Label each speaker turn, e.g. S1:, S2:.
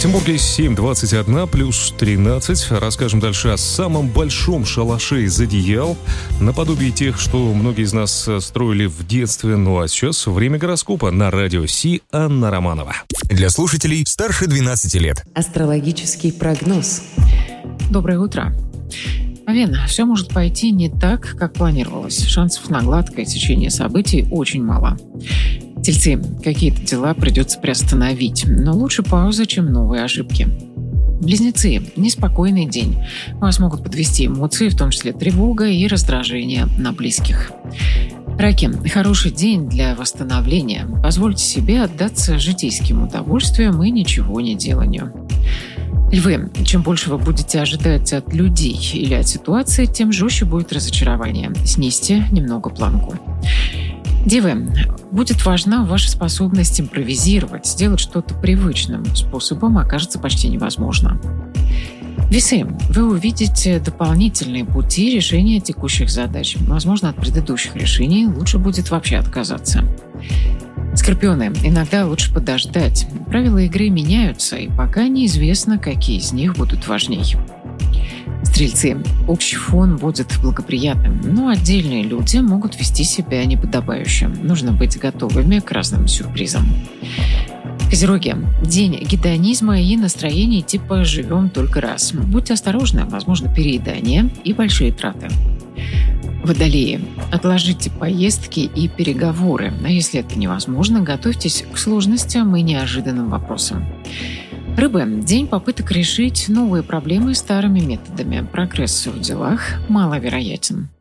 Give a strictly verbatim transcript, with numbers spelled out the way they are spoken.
S1: Петербурге семь двадцать один плюс тринадцать. Расскажем дальше о самом большом шалаше из одеял, наподобие тех, что многие из нас строили в детстве. Ну а сейчас время гороскопа на радио Си. Анна Романова.
S2: Для слушателей старше двенадцати лет.
S3: Астрологический прогноз.
S4: Доброе утро. Овен, все может пойти не так, как планировалось. Шансов на гладкое течение событий очень мало. Тельцы, какие-то дела придется приостановить, но лучше пауза, чем новые ошибки. Близнецы, неспокойный день. Вас могут подвести эмоции, в том числе тревога и раздражение на близких. Раки, хороший день для восстановления. Позвольте себе отдаться житейским удовольствиям и ничего не деланию. Львы, чем больше вы будете ожидать от людей или от ситуации, тем жестче будет разочарование. Снизьте немного планку. Девы, будет важна ваша способность импровизировать, сделать что-то привычным способом окажется почти невозможно. Весы, вы увидите дополнительные пути решения текущих задач. Возможно, от предыдущих решений лучше будет вообще отказаться. Скорпионы, иногда лучше подождать. Правила игры меняются, и пока неизвестно, какие из них будут важней. Стрельцы, общий фон будет благоприятным, но отдельные люди могут вести себя неподобающе. Нужно быть готовыми к разным сюрпризам. Козероги, день гедонизма и настроений типа «живем только раз». Будьте осторожны, возможно переедание и большие траты. Водолеи, отложите поездки и переговоры, а если это невозможно, готовьтесь к сложностям и неожиданным вопросам. Рыбы, день попыток решить новые проблемы старыми методами. Прогресс в делах маловероятен.